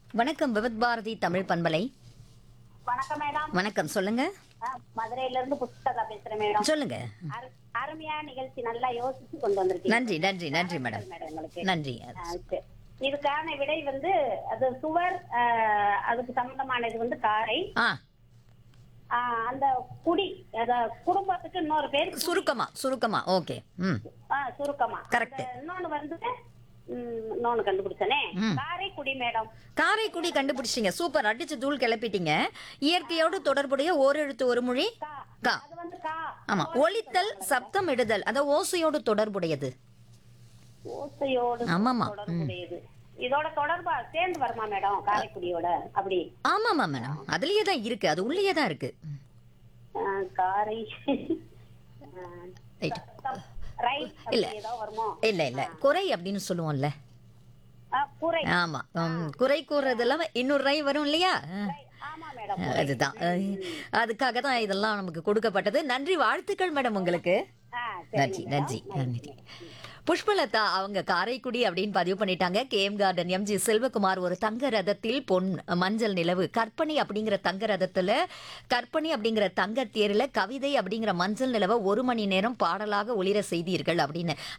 வணக்கம் விவித் பாரதி தமிழ் பண்பலை. வணக்கம் மேடம். வணக்கம், சொல்லுங்க. மதுரையில இருந்து புஷ்பலதா பேசுறேன் மேடம். சொல்லுங்க. அருமையான நிகழ்ச்சி, நல்லா யோசிச்சு கொண்டு வந்திருக்கீங்க. நன்றி நன்றி நன்றி மேடம். மேடம் உங்களுக்கு நன்றி. சரி. இதுக்கான விடை வந்து அது சுவர், அதுக்கு சம்பந்தமானது வந்து காரை. ஆ, அந்த குடி, குடும்பத்துக்கு இன்னொரு பேர் சுருக்கமா சுருக்கமா. ஓகே. ம், சுருக்கமா. Correct. இன்னொன்னு வந்து இன்னொன்னு கண்டுபிடிச்சனே, ம். காரைக்குடி மேடம். காரைக்குடி கண்டுபிடிச்சிட்டீங்க. சூப்பர், அடிச்சு தூள் கிளப்பிட்டீங்க. இயற்கையோடு தொடர்புடைய ஓரெழுத்து ஒரு மொழி. கா. கா. அது வந்து கா. ஆமா, ஒலித்தல் சப்தம் இடுதல், அந்த ஓசையோடு தொடர்புடையது. ஓசையோடு ஆமாமா. தொடர்புடையது. இதோட தொடர்பா சேர்ந்து வருமா மேடம் காரைக்குடியோட? அப்படி ஆமாமா மேடம், அதுலயே தான் இருக்கு, அது உள்ளேயே தான் இருக்கு. காரை Right. ரைட் இல்ல. ஏதோ வருமோ? இல்ல இல்ல, குறை அப்படின்னு சொல்லுவோம்ல. குறை. ஆமா, குறை கூறுறதெல்லாம் இன்னொரு ரை வரும் இல்லையா? ஆமா மேடம். அதுதான், அதுக்காக தான் இதெல்லாம் நமக்கு கொடுக்கப்பட்டது. நன்றி, வாழ்த்துக்கள் மேடம் உங்களுக்கு. நன்றி நன்றி நன்றி. புஷ்பலதா அவங்க காரைக்குடி அப்படின்னு பதிவு பண்ணிட்டாங்க. கேஎம் கார்டன் எம்ஜி செல்வகுமார் ஒரு தங்க ரதத்தில் பொன் மஞ்சள் நிலவு, கற்பனை அப்படிங்கிற தங்க ரதத்துல, கற்பனை அப்படிங்கிற தங்க தேர்ல கவிதை அப்படிங்கிற மஞ்சள் நிலவை 1 மணி நேரம் பாடலாக ஒளிர செய்தீர்கள் அப்படின்னு.